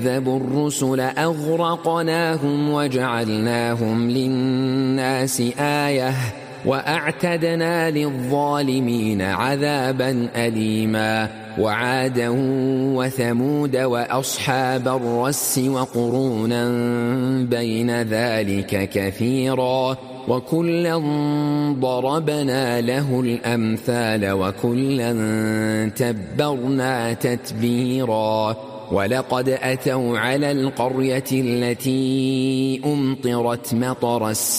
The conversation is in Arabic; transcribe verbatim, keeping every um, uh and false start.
كذبوا الرسل أغرقناهم وجعلناهم للناس آية وأعتدنا للظالمين عذابا أليما وعادا وثمود وأصحاب الرس وقرونا بين ذلك كثيرا وكلا ضربنا له الأمثال وكلا تبرنا تتبيرا ولقد أتوا على القرية التي أمطرت مطر السماء